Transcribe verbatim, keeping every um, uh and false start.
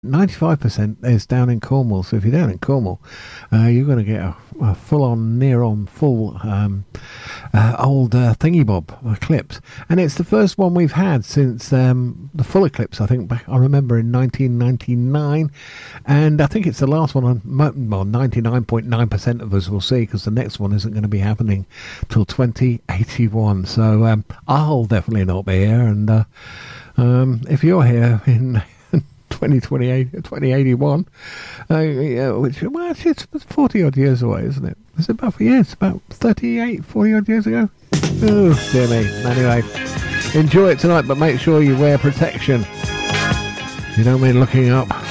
ninety-five percent is down in Cornwall. So if you're down in Cornwall, uh, you're going to get a, a full-on, near-on, full um, uh, old uh, thingy bob eclipse, and it's the first one we've had since um, the full eclipse. I think back, I remember in nineteen ninety-nine, and I think it's the last one. On well, ninety-nine point nine percent of us will see, because the next one isn't going to be happening till twenty eighty-one. So um, I'll definitely not be here, and uh, um, if you're here in twenty twenty-eight, twenty eighty-one, uh, yeah, which, well, actually it's forty odd years away, isn't it? Is it about, yeah, it's about thirty-eight, forty odd years ago. Oh, dear me. Anyway, enjoy it tonight, but make sure you wear protection. You don't mean looking up.